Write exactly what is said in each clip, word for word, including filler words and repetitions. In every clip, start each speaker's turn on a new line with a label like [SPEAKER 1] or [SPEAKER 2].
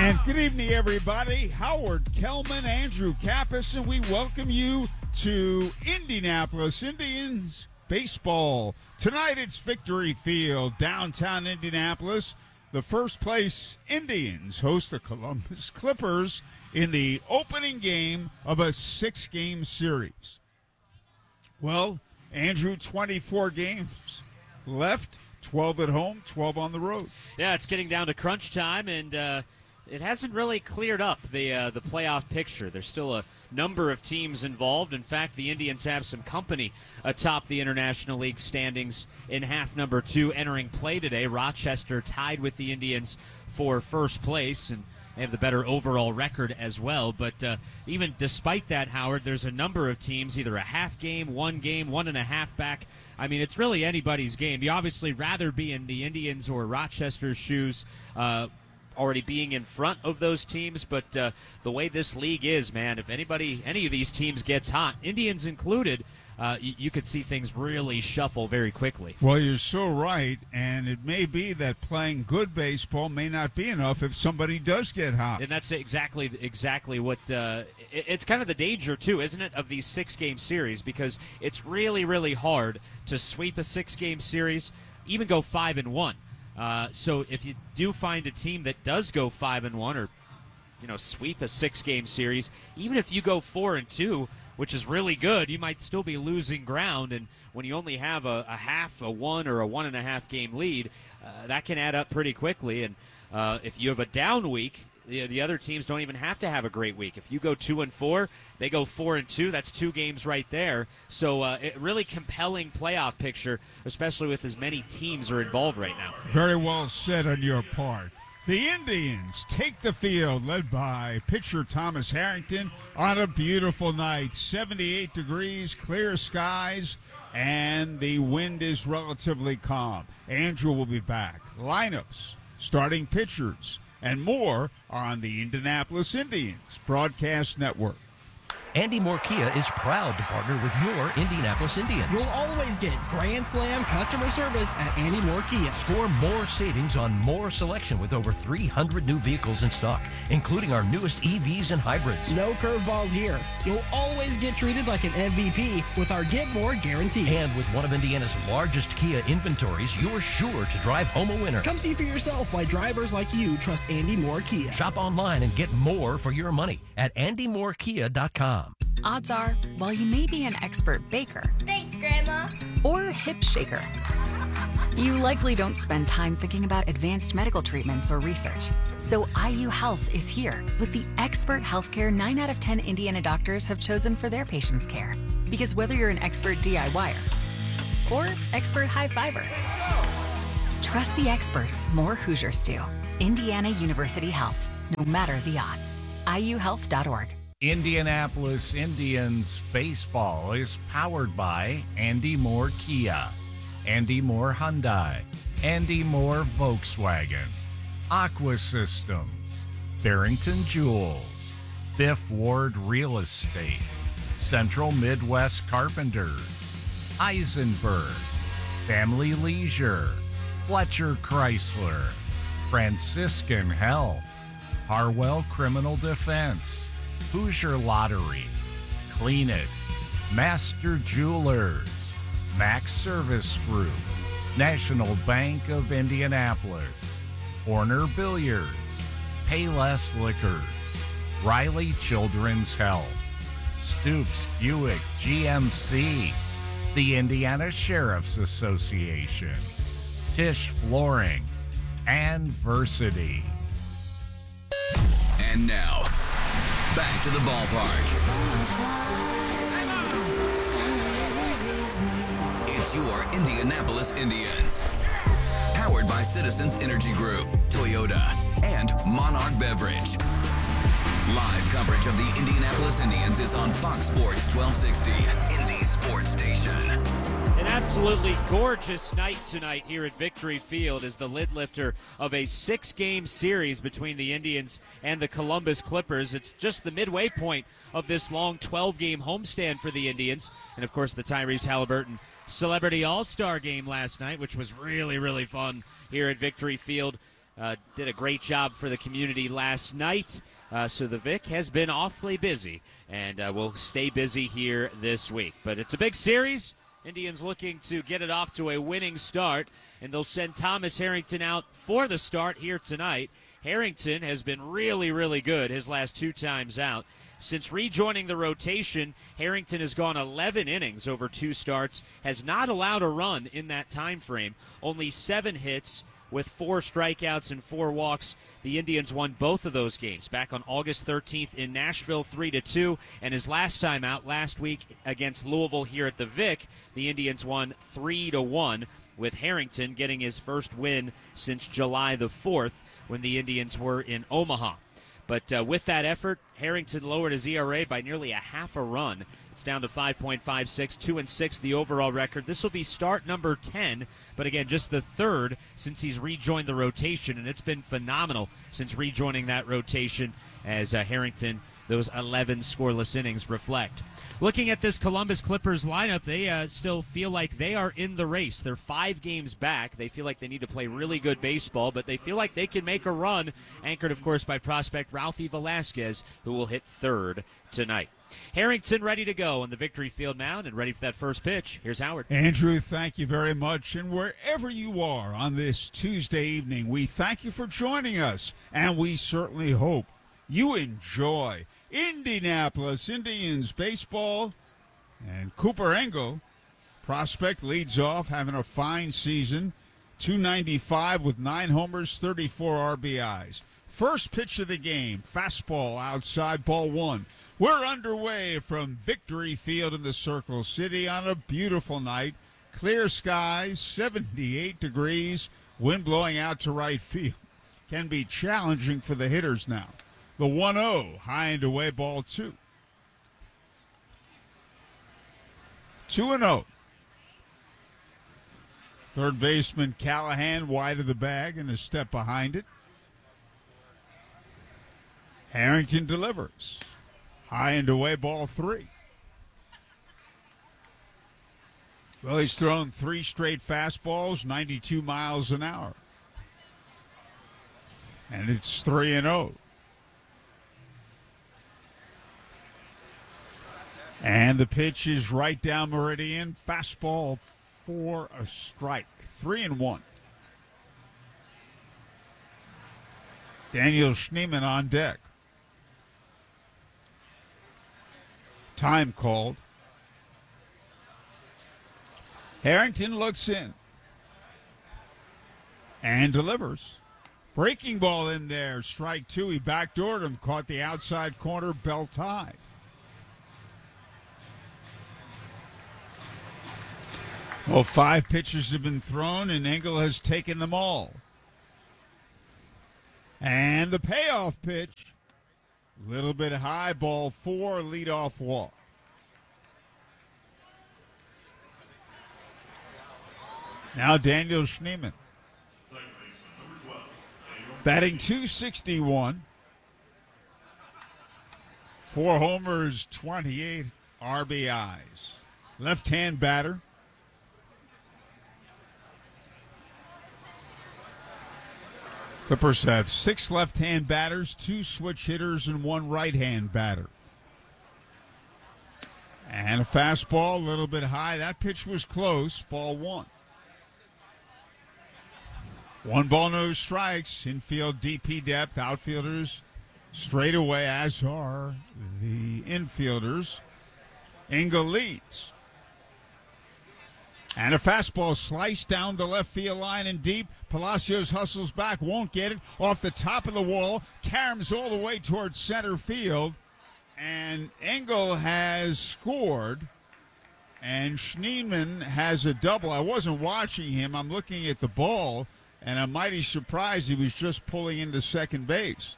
[SPEAKER 1] And good evening, everybody. Howard Kelman, Andrew Kappas, and we welcome you to Indianapolis Indians baseball. Tonight it's Victory Field, downtown Indianapolis. The first place Indians host the Columbus Clippers in the opening game of a six-game series. Well, Andrew, twenty-four games left, twelve at home, twelve on the road.
[SPEAKER 2] Yeah, it's getting down to crunch time, and uh, it hasn't really cleared up the uh, the playoff picture. There's still a number of teams involved. In fact, the Indians have some company atop the International League standings in half number two entering play today. Rochester tied with the Indians for first place, and they have the better overall record as well. But uh, even despite that, Howard, there's a number of teams, either a half game, one game, one and a half back. I mean, it's really anybody's game. You obviously rather be in the Indians or Rochester's shoes, uh, already being in front of those teams, but uh, the way this league is, man, if anybody, any of these teams gets hot, Indians included, uh, you, you could see things really shuffle very quickly.
[SPEAKER 1] Well, you're so right, and it may be that playing good baseball may not be enough if somebody does get hot.
[SPEAKER 2] And that's exactly exactly what uh, it, it's kind of the danger, too, isn't it, of these six-game series, because it's really, really hard to sweep a six-game series, even go five and one. Uh, so if you do find a team that does go five and one, or you know, sweep a six-game series, even if you go four and two, which is really good, you might still be losing ground. And when you only have a, a half, a one, or a one and a half game lead, uh, that can add up pretty quickly. And uh, if you have a down week, the, the other teams don't even have to have a great week. If you go two and four, they go four and two. That's two games right there. So uh, it really compelling playoff picture, especially with as many teams are involved right now.
[SPEAKER 1] Very well said on your part. The Indians take the field, led by pitcher Thomas Harrington on a beautiful night. seventy-eight degrees, clear skies, and the wind is relatively calm. Andrew will be back. Lineups, starting pitchers, and more on the Indianapolis Indians Broadcast Network.
[SPEAKER 3] Andy Moore Kia is proud to partner with your Indianapolis Indians.
[SPEAKER 4] You'll always get Grand Slam customer service at Andy Moore Kia.
[SPEAKER 3] Score more savings on more selection with over three hundred new vehicles in stock, including our newest E Vs and hybrids.
[SPEAKER 4] No curveballs here. You'll always get treated like an M V P with our Get More guarantee.
[SPEAKER 3] And with one of Indiana's largest Kia inventories, you're sure to drive home a winner.
[SPEAKER 4] Come see for yourself why drivers like you trust Andy Moore Kia.
[SPEAKER 3] Shop online and get more for your money at andy moore kia dot com.
[SPEAKER 5] Odds are, while you may be an expert baker,
[SPEAKER 6] thanks, Grandma,
[SPEAKER 5] or hip shaker, you likely don't spend time thinking about advanced medical treatments or research. So I U Health is here with the expert healthcare nine out of ten Indiana doctors have chosen for their patients' care. Because whether you're an expert D I Y er or expert high fiber, trust the experts more Hoosiers do. Indiana University Health, no matter the odds. I U health dot org.
[SPEAKER 7] Indianapolis Indians baseball is powered by Andy Moore Kia, Andy Moore Hyundai, Andy Moore Volkswagen, Aqua Systems, Barrington Jewels, Biff Ward Real Estate, Central Midwest Carpenters, Eisenberg, Family Leisure, Fletcher Chrysler, Franciscan Health, Harwell Criminal Defense, Hoosier Lottery, Clean It, Master Jewelers, Max Service Group, National Bank of Indianapolis, Horner Billiards, Payless Liquors, Riley Children's Health, Stoops Buick G M C, the Indiana Sheriff's Association, Tisch Flooring, and Versity.
[SPEAKER 8] And now, back to the ballpark. It's your Indianapolis Indians. Powered by Citizens Energy Group, Toyota, and Monarch Beverage. Live coverage of the Indianapolis Indians is on Fox Sports twelve sixty, Indy Sports Station.
[SPEAKER 2] An absolutely gorgeous night tonight here at Victory Field as the lid lifter of a six-game series between the Indians and the Columbus Clippers. It's just the midway point of this long twelve-game homestand for the Indians. And, of course, the Tyrese Halliburton Celebrity All-Star Game last night, which was really, really fun here at Victory Field. uh, did a great job for the community last night. Uh, so the Vic has been awfully busy, and uh, will stay busy here this week. But it's a big series. Indians looking to get it off to a winning start, and they'll send Thomas Harrington out for the start here tonight. Harrington has been really, really good his last two times out. Since rejoining the rotation, Harrington has gone eleven innings over two starts, has not allowed a run in that time frame, only seven hits with four strikeouts and four walks. The Indians won both of those games back on August thirteenth in Nashville, three to two, and his last time out last week against Louisville here at the Vic, the Indians won three to one, with Harrington getting his first win since July the fourth when the Indians were in Omaha. But uh, with that effort, Harrington lowered his E R A by nearly a half a run. It's down to five point five six, two and six the overall record. This will be start number ten, but again, just the third since he's rejoined the rotation, and it's been phenomenal since rejoining that rotation as uh, Harrington, those eleven scoreless innings reflect. Looking at this Columbus Clippers lineup, they uh, still feel like they are in the race. They're five games back. They feel like they need to play really good baseball, but they feel like they can make a run, anchored, of course, by prospect Ralphie Velasquez, who will hit third tonight. Harrington ready to go on the Victory Field mound and ready for that first pitch. Here's Howard.
[SPEAKER 1] Andrew, thank you very much. And wherever you are on this Tuesday evening, we thank you for joining us, and we certainly hope you enjoy Indianapolis Indians baseball. And Cooper Engel, prospect, leads off, having a fine season. two ninety-five with nine homers, thirty-four R B Is. First pitch of the game, fastball outside, ball one. We're underway from Victory Field in the Circle City on a beautiful night. Clear skies, seventy-eight degrees, wind blowing out to right field. Can be challenging for the hitters now. The one oh, high and away, ball two. two and oh. Third baseman Callahan wide of the bag and a step behind it. Harrington delivers. High and away, ball three. Well, he's thrown three straight fastballs, ninety-two miles an hour. And it's three and oh. And the pitch is right down meridian. Fastball for a strike. Three and one. Daniel Schneemann on deck. Time called. Harrington looks in. And delivers. Breaking ball in there. Strike two. He backdoored him. Caught the outside corner. Belt high. Well, five pitches have been thrown, and Engel has taken them all. And the payoff pitch, a little bit high, ball four, leadoff walk. Now Daniel Schneemann. Batting two sixty-one. Four homers, twenty-eight R B Is. Left-hand batter. Clippers have six left-hand batters, two switch hitters, and one right-hand batter. And a fastball, a little bit high. That pitch was close. Ball one. One ball, no strikes. Infield D P depth. Outfielders straight away, as are the infielders. Engel leads. And a fastball sliced down the left field line and deep. Palacios hustles back, won't get it. Off the top of the wall, caroms all the way towards center field. And Engel has scored. And Schneemann has a double. I wasn't watching him. I'm looking at the ball, and I'm mighty surprised he was just pulling into second base.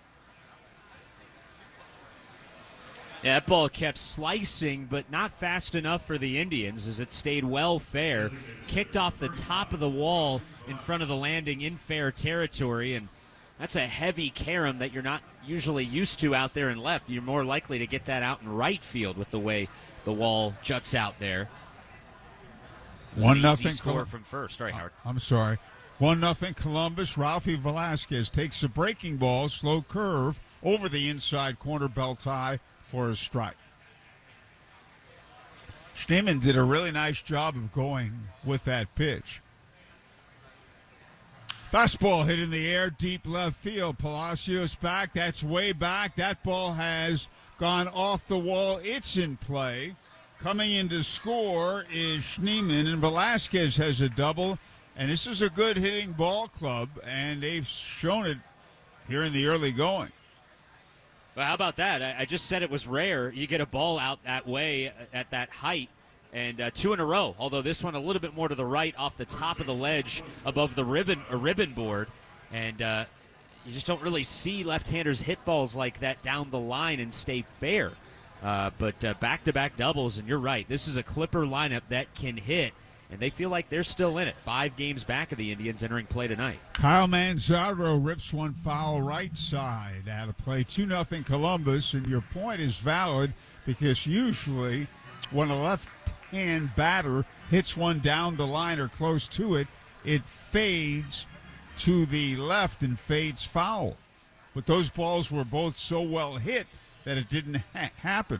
[SPEAKER 2] Yeah, that ball kept slicing, but not fast enough for the Indians as it stayed well fair. Kicked off the top of the wall in front of the landing in fair territory, and that's a heavy carom that you're not usually used to out there in left. You're more likely to get that out in right field with the way the wall juts out there.
[SPEAKER 1] One nothing
[SPEAKER 2] score from first. Sorry, Howard.
[SPEAKER 1] I'm sorry. one nothing Columbus. Ralphie Velasquez takes a breaking ball, slow curve, over the inside corner, belt high for a strike. Schneemann did a really nice job of going with that pitch. Fastball hit in the air, deep left field. Palacios back. That's way back. That ball has gone off the wall. It's in play. Coming in to score is Schneemann, and Velasquez has a double. And this is a good hitting ball club, and they've shown it here in the early going.
[SPEAKER 2] Well, how about that? I, I just said it was rare. You get a ball out that way at that height, and uh, two in a row. Although this one a little bit more to the right, off the top of the ledge, above the ribbon, a ribbon board, and uh, you just don't really see left-handers hit balls like that down the line and stay fair. Uh, but uh, back-to-back doubles, and you're right. This is a Clipper lineup that can hit. And they feel like they're still in it. Five games back of the Indians entering play tonight.
[SPEAKER 1] Kyle Manzardo rips one foul right side out of play. two nothing Columbus. And your point is valid because usually when a left-hand batter hits one down the line or close to it, it fades to the left and fades foul. But those balls were both so well hit that it didn't ha- happen.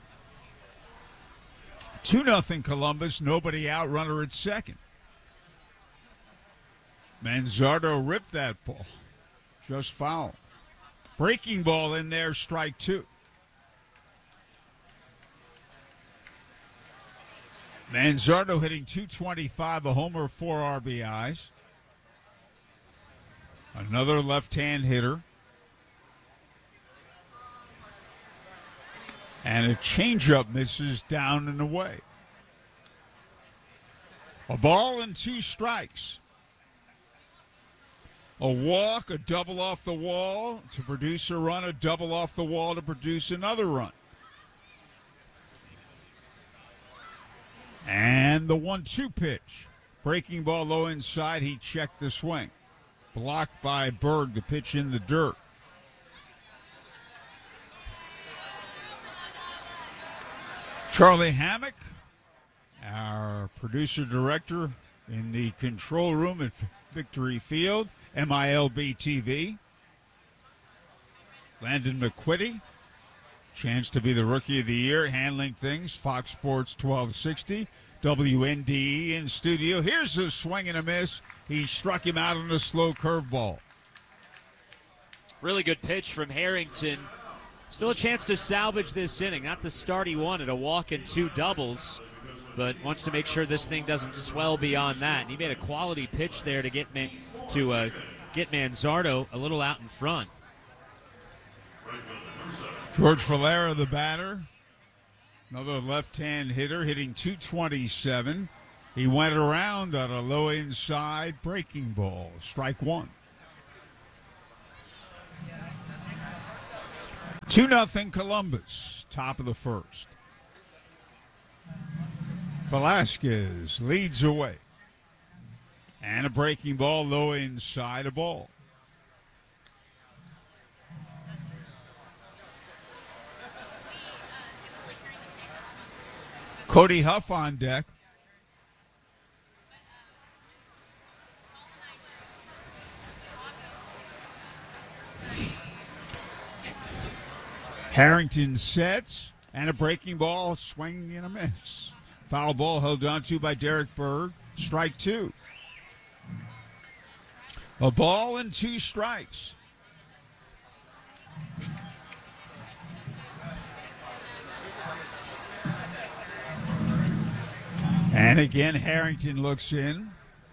[SPEAKER 1] two nothing Columbus, nobody out, runner at second. Manzardo ripped that ball. Just foul. Breaking ball in there, strike two. Manzardo hitting two twenty-five, a homer, four R B Is. Another left-hand hitter. And a changeup misses down and away. A ball and two strikes. A walk, a double off the wall to produce a run, a double off the wall to produce another run. And the one two pitch. Breaking ball low inside, he checked the swing. Blocked by Berg, the pitch in the dirt. Charlie Hammock, our producer-director in the control room at Victory Field, M I L B T V. Landon McQuitty, chance to be the Rookie of the Year, handling things, Fox Sports twelve sixty, W N D E in studio. Here's a swing and a miss. He struck him out on a slow curveball.
[SPEAKER 2] Really good pitch from Harrington. Still a chance to salvage this inning. Not the start he wanted, a walk and two doubles, but wants to make sure this thing doesn't swell beyond that. And he made a quality pitch there to get Man- to uh, get Manzardo a little out in front.
[SPEAKER 1] George Valera, the batter, another left-hand hitter, hitting two twenty-seven. He went around on a low inside breaking ball, strike one. two nothing Columbus, top of the first. Velasquez leads away. And a breaking ball low inside, a ball. Cody Huff on deck. Harrington sets, and a breaking ball, swing and a miss. Foul ball held on to by Derek Berg. Strike two. A ball and two strikes. And again, Harrington looks in.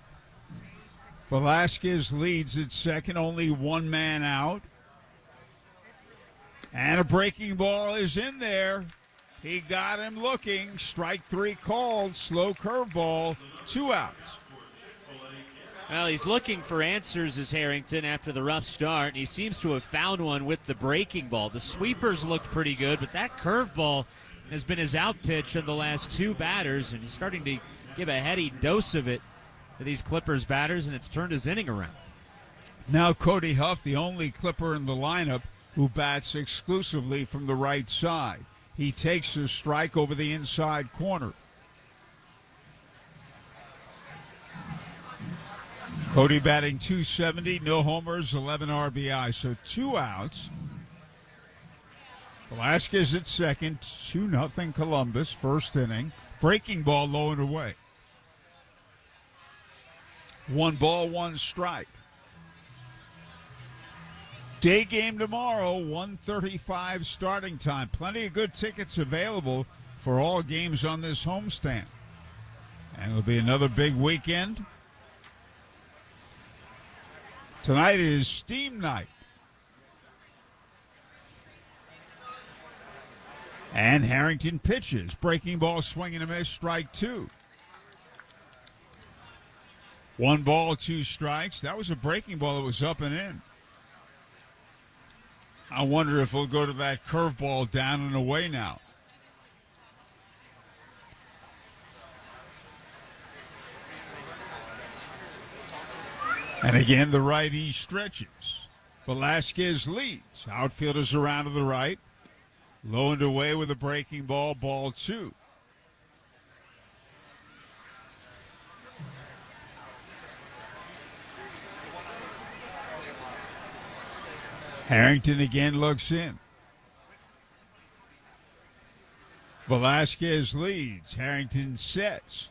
[SPEAKER 1] Velasquez leads at second, only one man out. And a breaking ball is in there. He got him looking. Strike three called. Slow curveball. Two outs.
[SPEAKER 2] Well, he's looking for answers as Harrington after the rough start, and he seems to have found one with the breaking ball. The sweepers looked pretty good, but that curveball has been his out pitch of the last two batters, and he's starting to give a heady dose of it to these Clippers batters, and it's turned his inning around.
[SPEAKER 1] Now Cody Huff, the only Clipper in the lineup who bats exclusively from the right side. He takes a strike over the inside corner. Cody batting two seventy, no homers, eleven R B I. So two outs. Velasquez at second, two nothing Columbus, first inning. Breaking ball low and away. One ball, one strike. Day game tomorrow, one thirty-five starting time. Plenty of good tickets available for all games on this homestand. And it'll be another big weekend. Tonight is Steam Night. And Harrington pitches. Breaking ball, swing and a miss, strike two. One ball, two strikes. That was a breaking ball that was up and in. I wonder if we'll go to that curveball down and away now. And again, the righty stretches. Velasquez leads. Outfielders around to the right. Low and away with a breaking ball, ball two. Harrington again looks in. Velasquez leads. Harrington sets.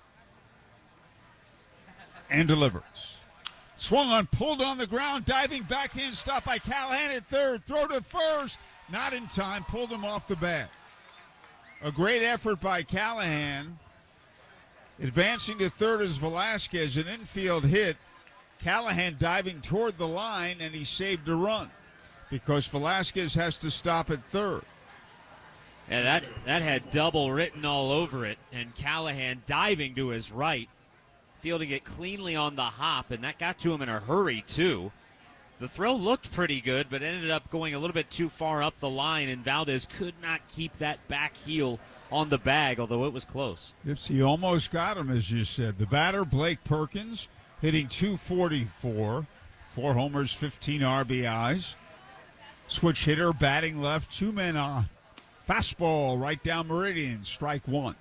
[SPEAKER 1] And delivers. Swung on, pulled on the ground, diving backhand stop by Callahan at third. Throw to first. Not in time. Pulled him off the bat. A great effort by Callahan. Advancing to third is Velasquez. An infield hit. Callahan diving toward the line, and he saved a run because Velasquez has to stop at third.
[SPEAKER 2] Yeah, that, that had double written all over it, and Callahan diving to his right, fielding it cleanly on the hop, and that got to him in a hurry, too. The throw looked pretty good, but ended up going a little bit too far up the line, and Valdez could not keep that back heel on the bag, although it was close.
[SPEAKER 1] Yes, he almost got him, as you said. The batter, Blake Perkins, hitting two forty-four, four homers, fifteen R B Is. Switch hitter, batting left, two men on. Fastball right down Meridian, strike one.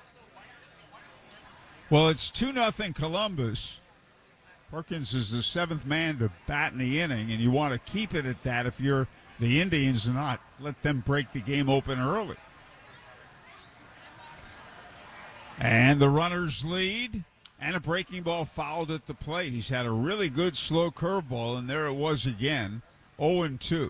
[SPEAKER 1] Well, it's two nothing Columbus. Perkins is the seventh man to bat in the inning, and you want to keep it at that if you're the Indians and not let them break the game open early. And the runners lead, and a breaking ball fouled at the plate. He's had a really good slow curveball, and there it was again, oh and two.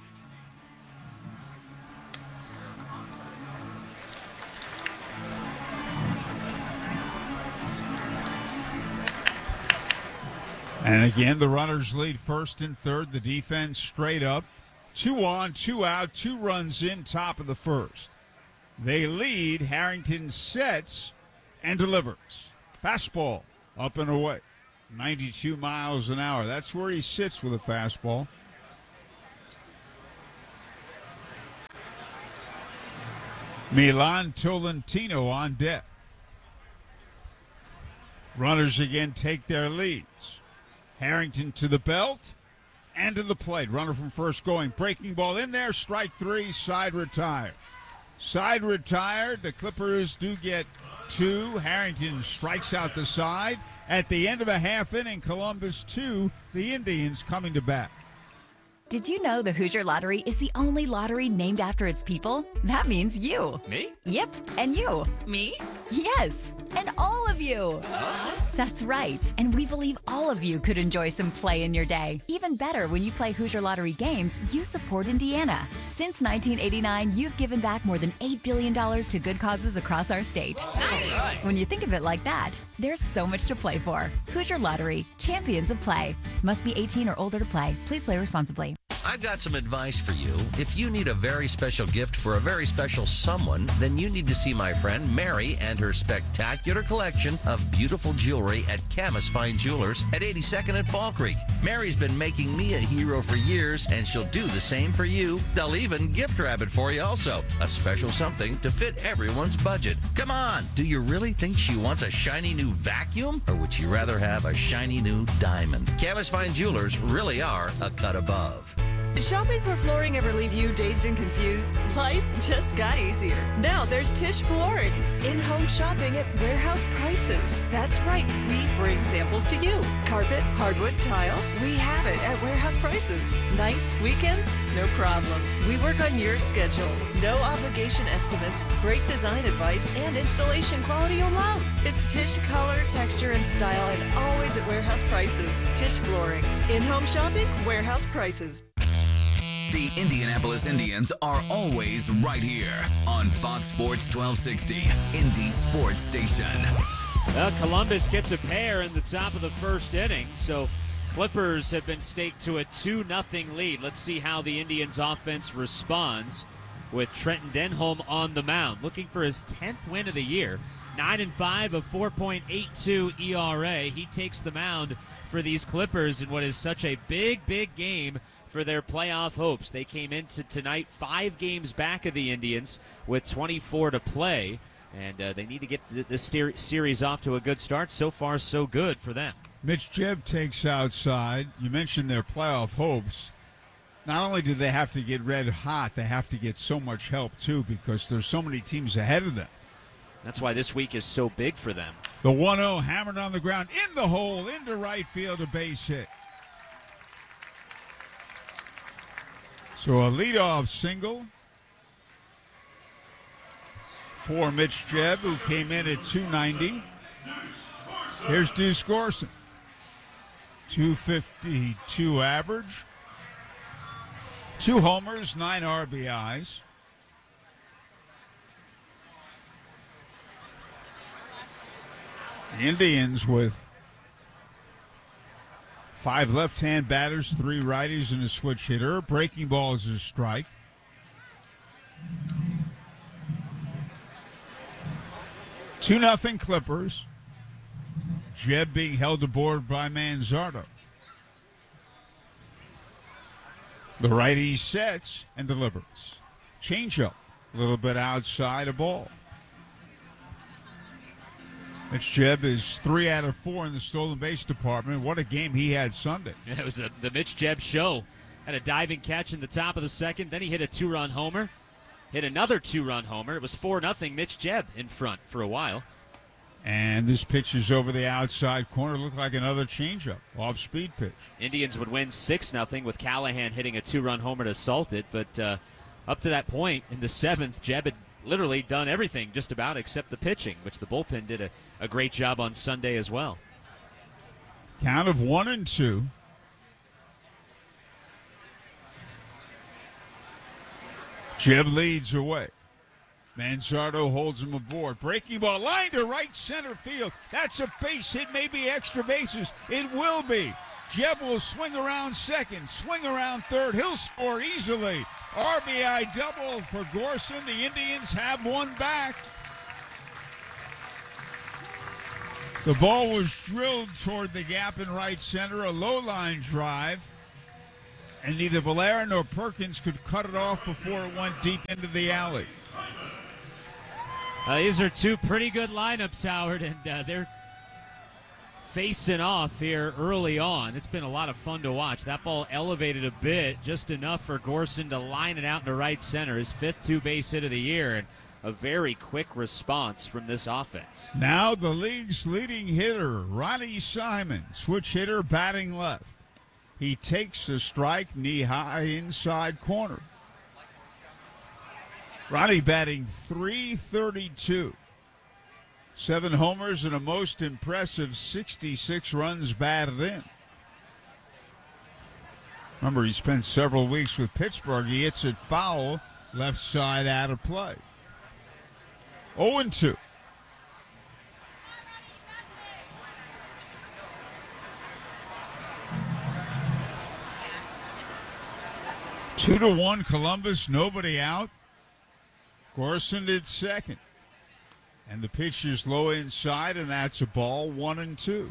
[SPEAKER 1] And again, the runners lead first and third. The defense straight up. Two on, two out, two runs in, top of the first. They lead. Harrington sets and delivers. Fastball up and away. ninety-two miles an hour. That's where he sits with a fastball. Milan Tolentino on deck. Runners again take their leads. Harrington to the belt and to the plate. Runner from first going. Breaking ball in there. Strike three. Side retired. Side retired. The Clippers do get two. Harrington strikes out the side. At the end of a half inning, Columbus two. The Indians coming to bat.
[SPEAKER 6] Did you know the Hoosier Lottery is the only lottery named after its people? That means you.
[SPEAKER 2] Me?
[SPEAKER 6] Yep, and you.
[SPEAKER 9] Me?
[SPEAKER 6] Yes, and all of you.
[SPEAKER 9] Us?
[SPEAKER 6] That's right, and we believe all of you could enjoy some play in your day. Even better, when you play Hoosier Lottery games, you support Indiana. Since nineteen eighty-nine, you've given back more than eight billion dollars to good causes across our state.
[SPEAKER 9] Nice.
[SPEAKER 6] When you think of it like that, there's so much to play for. Hoosier Lottery, champions of play. Must be eighteen or older to play. Please play responsibly.
[SPEAKER 3] I've got some advice for you. If you need a very special gift for a very special someone, then you need to see my friend Mary and her spectacular collection of beautiful jewelry at Camas Fine Jewelers at eighty-second and Fall Creek. Mary's been making me a hero for years, and she'll do the same for you. They'll even gift wrap it for you also. A special something to fit everyone's budget. Come on, do you really think she wants a shiny new vacuum? Or would she rather have a shiny new diamond? Camas Fine Jewelers really are a cut above.
[SPEAKER 9] Did shopping for flooring ever leave you dazed and confused? Life just got easier. Now there's Tisch Flooring. In-home shopping at warehouse prices. That's right, we bring samples to you. Carpet, hardwood, tile, we have it at warehouse prices. Nights, weekends, no problem. We work on your schedule. No obligation estimates, great design advice, and installation quality you'll love. It's Tisch color, texture, and style, and always at warehouse prices. Tisch Flooring. In-home shopping, warehouse prices.
[SPEAKER 8] The Indianapolis Indians are always right here on Fox Sports twelve sixty, Indy Sports Station.
[SPEAKER 2] Well, Columbus gets a pair in the top of the first inning, so Clippers have been staked to a two nothing lead. Let's see how the Indians offense responds with Trenton Denholm on the mound, looking for his tenth win of the year. nine and five, a four point eight two E R A. He takes the mound for these Clippers in what is such a big, big game for their playoff hopes. They came into tonight five games back of the Indians with twenty-four to play, and uh, they need to get this series off to a good start. So far, so good for them.
[SPEAKER 1] Mitch Jebb takes outside. You mentioned their playoff hopes. Not only do they have to get red hot, they have to get so much help, too, because there's so many teams ahead of them.
[SPEAKER 2] That's why this week is so big for them.
[SPEAKER 1] The one oh hammered on the ground, in the hole, into right field, a base hit. So a leadoff single for Mitch Jebb, who came in at two ninety. Here's Deuce Gorson. two fifty-two average. Two homers, nine R B Is. The Indians with five left-hand batters, three righties, and a switch hitter. Breaking ball is a strike. two nothing Clippers. Jebb being held aboard by Manzardo. The righty sets and delivers. Changeup, a little bit outside a ball. Mitch Jebb is three out of four in the stolen base department. What a game he had Sunday.
[SPEAKER 2] Yeah, it was a, the Mitch Jebb show. Had a diving catch in the top of the second. Then he hit a two-run homer. Hit another two-run homer. It was four nothing Mitch Jebb in front for a while.
[SPEAKER 1] And this pitch is over the outside corner. Looked like another changeup, off-speed pitch.
[SPEAKER 2] Indians would win six nothing with Callahan hitting a two-run homer to salt it. But uh, up to that point in the seventh, Jebb had literally done everything just about except the pitching, which the bullpen did a, a great job on Sunday as well.
[SPEAKER 1] Count of one and two. Jebb leads away. Manzardo holds him aboard. Breaking ball, line to right center field. That's a base hit, maybe extra bases. It will be. Jebb will swing around second, swing around third. He'll score easily. R B I double for Gorson. The Indians have one back. The ball was drilled toward the gap in right center, a low line drive. And neither Valera nor Perkins could cut it off before it went deep into the alley.
[SPEAKER 2] Uh, these are two pretty good lineups, Howard, and uh, they're facing off here early on. It's been a lot of fun to watch. That ball elevated a bit, just enough for Gorson to line it out into right center. His fifth two-base hit of the year, and a very quick response from this offense.
[SPEAKER 1] Now the league's leading hitter, Ronnie Simon, switch hitter, batting left. He takes a strike, knee-high inside corner. Ronnie batting three thirty-two. Seven homers and a most impressive sixty-six runs batted in. Remember, he spent several weeks with Pittsburgh. He hits it foul, left side out of play. oh and two. Two to one Columbus, nobody out. Gorson at second. And the pitch is low inside, and that's a ball, one and two.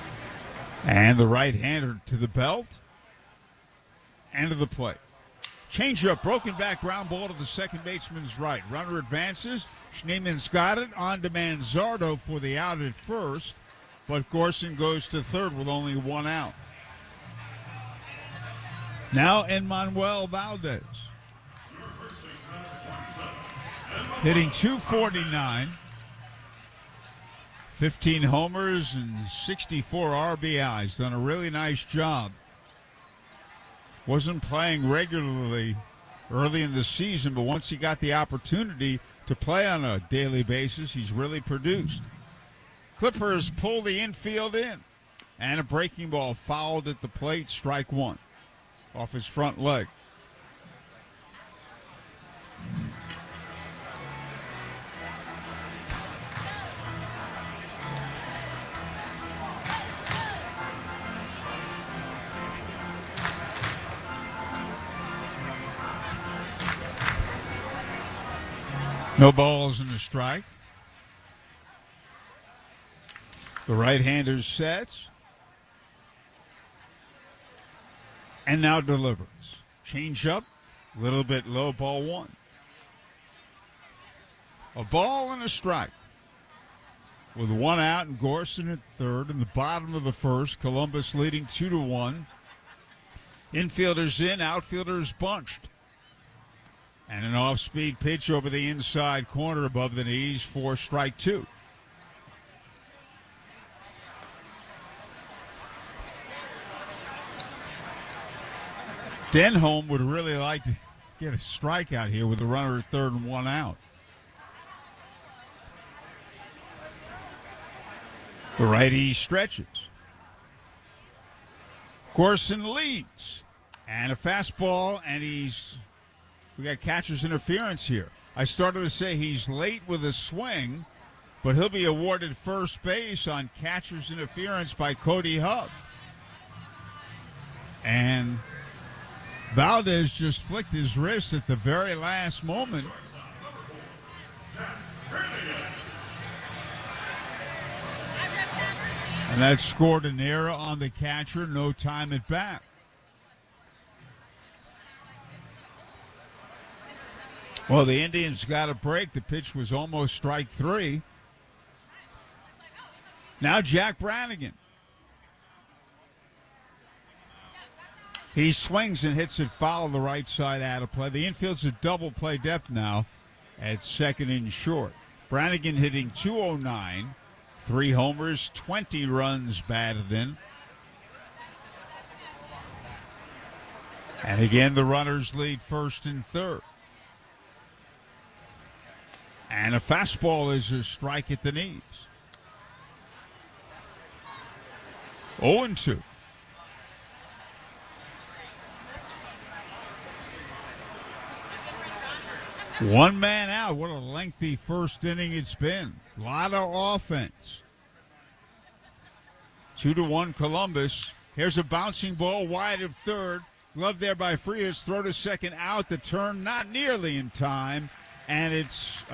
[SPEAKER 1] And the right-hander to the belt and to the plate. Changeup, broken back ground ball to the second baseman's right. Runner advances. Schneeman's got it. On to Manzardo for the out at first. But Gorson goes to third with only one out. Now Enmanuel Valdez. Hitting two forty-nine. fifteen homers and sixty-four R B Is. Done a really nice job. Wasn't playing regularly early in the season, but once he got the opportunity to play on a daily basis, he's really produced. Clippers pull the infield in. And a breaking ball fouled at the plate, strike one. Off his front leg. No balls in the strike. The right-hander sets. And now delivers. Change up. A little bit low, ball one. A ball and a strike. With one out and Gorson at third in the bottom of the first. Columbus leading two to one. Infielders in, outfielders bunched. And an off-speed pitch over the inside corner above the knees for strike two. Denholm would really like to get a strikeout here with the runner at third and one out. The righty stretches. Gorson leads. And a fastball, and he's... We got catcher's interference here. I started to say he's late with a swing, but he'll be awarded first base on catcher's interference by Cody Huff. And Valdez just flicked his wrist at the very last moment. And that scored an error on the catcher, no time at bat. Well, the Indians got a break. The pitch was almost strike three. Now Jack Brannigan. He swings and hits it foul the right side out of play. The infield's a double play depth now at second and short. Brannigan hitting two oh nine, three homers, twenty runs batted in. And again, the runners lead first and third. And a fastball is a strike at the knees. oh and two. One man out. What a lengthy first inning it's been. A lot of offense. Two to one Columbus. Here's a bouncing ball wide of third. Glove there by Frias. Throw to second out. The turn not nearly in time. And it's